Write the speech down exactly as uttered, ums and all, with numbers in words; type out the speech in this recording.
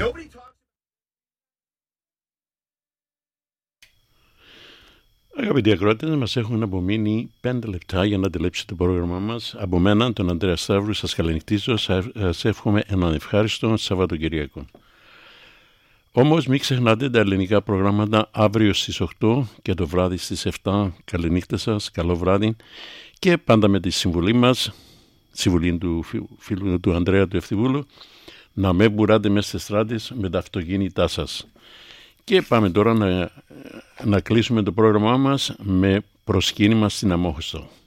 Αγαπητοί ακροατές, μας έχουν απομείνει πέντε λεπτά για να τελέψετε το πρόγραμμά μας. Από μένα, τον Ανδρέα Σταύρου, σας καληνυχτίζω, σας εύχομαι έναν ευχάριστο Σαββατοκυριακό. Όμως μην ξεχνάτε τα ελληνικά προγράμματα αύριο στις οκτώ και το βράδυ στις επτά. Καληνύχτα σας, καλό βράδυ και πάντα με τη συμβουλή μας, συμβουλή του φίλου του Ανδρέα του Ευθυμβούλου, να με μπουράτε μέσα στις στράτες με τα αυτοκίνητά σας. Και πάμε τώρα να, να κλείσουμε το πρόγραμμά μας με προσκύνημα στην Αμμόχωστο.